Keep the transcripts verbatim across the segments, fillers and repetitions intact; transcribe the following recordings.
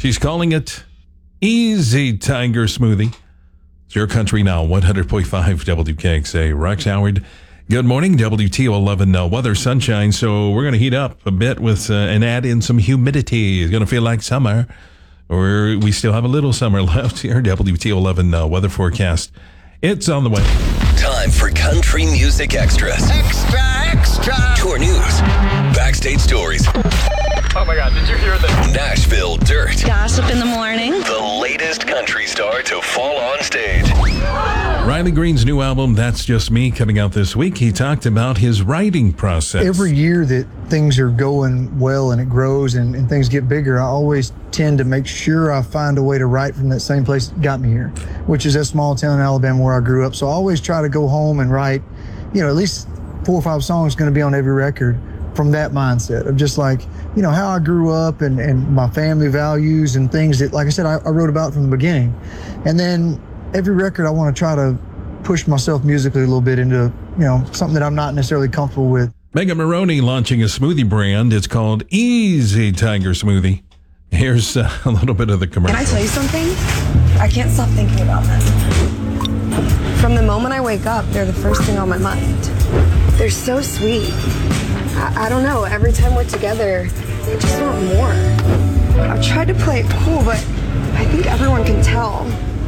She's calling it Easy Tiger Smoothie. It's your country now, one hundred point five W K X A. Rex Howard, good morning. W T O eleven uh, weather, sunshine. So we're going to heat up a bit with uh, and add in some humidity. It's going to feel like summer, or we still have a little summer left here. W T O eleven uh, weather forecast. It's on the way. Time for Country Music Extras. Extra, extra. Tour news, backstage stories. Oh my God, did you hear that? Nashville Dirt. Gossip in the morning. The latest country star to fall on stage. Riley Green's new album, That's Just Me, coming out this week. He talked about his writing process. Every year that things are going well and it grows and, and things get bigger, I always tend to make sure I find a way to write from that same place that got me here, which is that small town in Alabama where I grew up. So I always try to go home and write, you know, at least four or five songs going to be on every record from that mindset of just like, you know, how I grew up and, and my family values and things that, like I said, I, I wrote about from the beginning. And then every record I want to try to push myself musically a little bit into, you know, something that I'm not necessarily comfortable with. Megan Maroney launching a smoothie brand. It's called Easy Tiger Smoothie. Here's uh, a little bit of the commercial. Can I tell you something? I can't stop thinking about them. From the moment I wake up, they're the first thing on my mind. They're so sweet. I, I don't know, every time we're together, I just want more. I've tried to play it cool, but I think everyone can tell.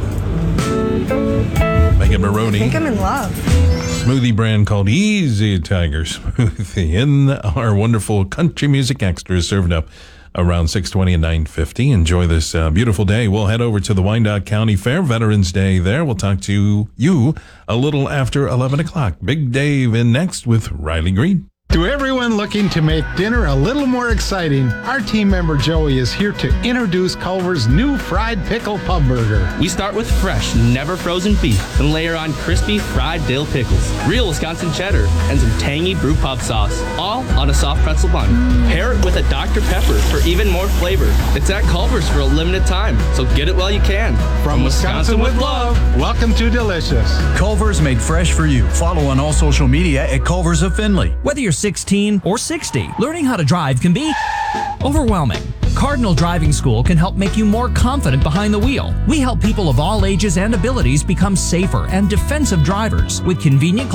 Megan Maroney. I think I'm in love. Smoothie brand called Easy Tiger Smoothie in our wonderful country music extras served up around six twenty and nine fifty. Enjoy this uh, beautiful day. We'll head over to the Wyandotte County Fair, Veterans Day there. We'll talk to you a little after eleven o'clock. Big Dave in next with Riley Green. To everyone looking to make dinner a little more exciting, our team member Joey is here to introduce Culver's new fried pickle pub burger. We start with fresh, never frozen beef, then layer on crispy fried dill pickles, real Wisconsin cheddar, and some tangy brew pub sauce, all on a soft pretzel bun. Pair it with a Doctor Pepper for even more flavor. It's at Culver's for a limited time, so get it while you can. From, From Wisconsin, Wisconsin with love, welcome to Delicious. Culver's made fresh for you. Follow on all social media at Culver's of Findlay. Whether you're sixteen or sixty, learning how to drive can be overwhelming. Cardinal Driving School can help make you more confident behind the wheel. We help people of all ages and abilities become safer and defensive drivers with convenient